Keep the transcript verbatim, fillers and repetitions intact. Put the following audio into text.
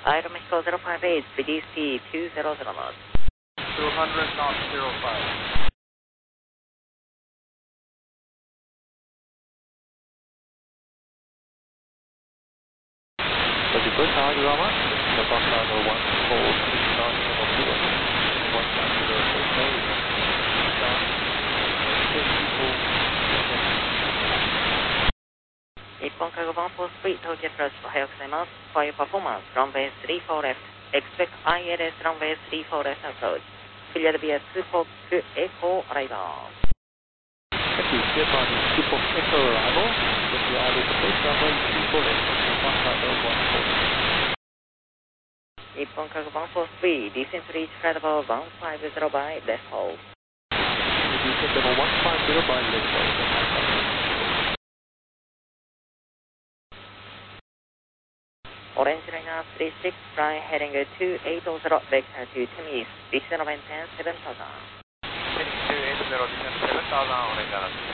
Aero Mexico zero five eight, B D C two hundred knots. two hundred knots, zero five. thirty-first, thank you very much. The Fox Tower one four six nine seven four. one nine zero four eight. Nippon Cargo one four three, Tokyo Flight おはようございます。For your performance, runway three four left, expect I L S runway three four left approach. Cleared via two four two Echo arrival. Thank you, cleared by the two four Echo arrival. Thank you, I L S approach runway three four left, Fox Tower one four. Nippon Cargo one four three, descent reach flight level one five zero by left hold. Descent level one five zero by left hold. Orange liner three six, fly heading two eight zero, vector to Timis, descent maintain seven thousand. Heading two eight zero, descent seven thousand, orange liner.